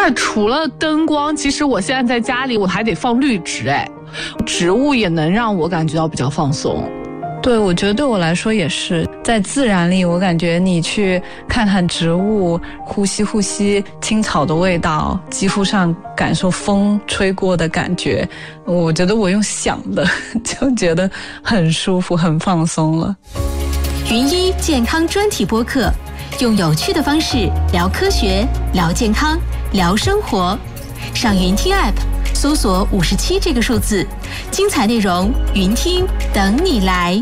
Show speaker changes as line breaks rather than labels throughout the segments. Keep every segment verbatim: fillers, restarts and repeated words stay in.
且除了灯光，其实我现在在家里我还得放绿植，哎，植物也能让我感觉到比较放松。
对，我觉得对我来说也是，在自然里，我感觉你去看看植物，呼吸呼吸青草的味道，肌肤上感受风吹过的感觉，我觉得我用想的就觉得很舒服，很放松了。
云医健康专题播客，用有趣的方式聊科学、聊健康、聊生活。上云听 App 搜索五十七这个数字，精彩内容云听等你来。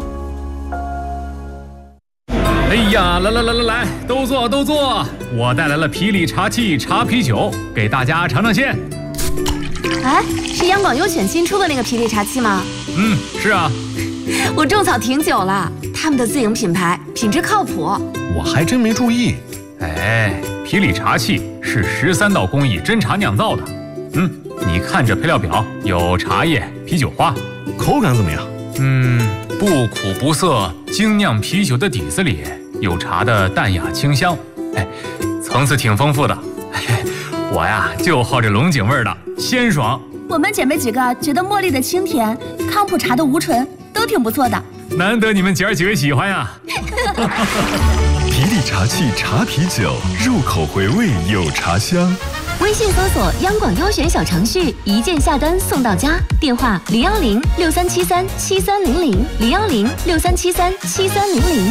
哎呀，来来来来来，都坐都坐！我带来了霹雳茶器茶啤酒，给大家尝尝鲜。
哎，是央广优选新出的那个霹雳茶器吗？
嗯，是啊。
我种草挺久了，他们的自营品牌，品质靠谱。
我还真没注意。
哎，霹雳茶器是十三道工艺真茶酿造的。嗯，你看这配料表，有茶叶、啤酒花，
口感怎么样？
嗯，不苦不涩，精酿啤酒的底子里有茶的淡雅清香，哎，层次挺丰富的。哎，我呀就好这龙井味的，鲜爽。
我们姐妹几个觉得茉莉的清甜，康普茶的无醇都挺不错的。
难得你们姐儿几个喜欢呀！
霹雳茶器茶啤酒，入口回味有茶香。
微信搜索央广优选小程序，一键下单送到家。电话零幺零六三七三七三零零零幺零六三七三七三零零。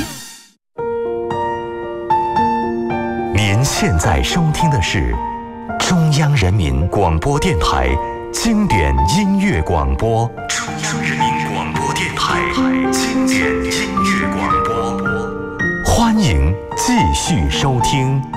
您现在收听的是中央人民广播电台经典音乐广播。中央人民广播电台经典音乐广播，欢迎继续收听。